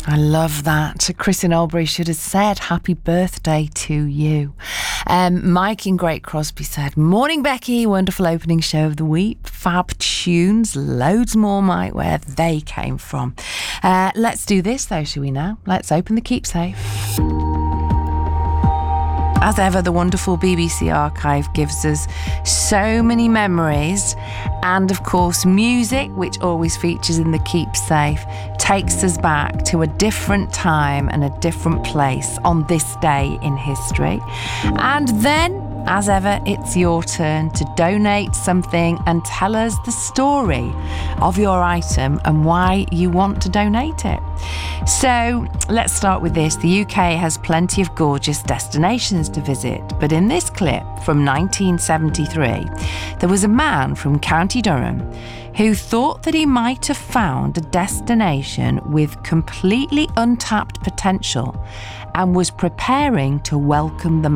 I love that. Chris in Albury should have said happy birthday to you. Mike in Great Crosby said, morning Becky, wonderful opening show of the week. Fab tunes, loads more, Mike, where they came from. Let's do this though, shall we now? Let's open the keepsafe. As ever, the wonderful BBC archive gives us so many memories, and of course music, which always features in the keepsafe, takes us back to a different time and a different place on this day in history. And then, as ever, it's your turn to donate something and tell us the story of your item and why you want to donate it. So let's start with this. The UK has plenty of gorgeous destinations to visit, but in this clip from 1973, there was a man from County Durham who thought that he might have found a destination with completely untapped potential and was preparing to welcome the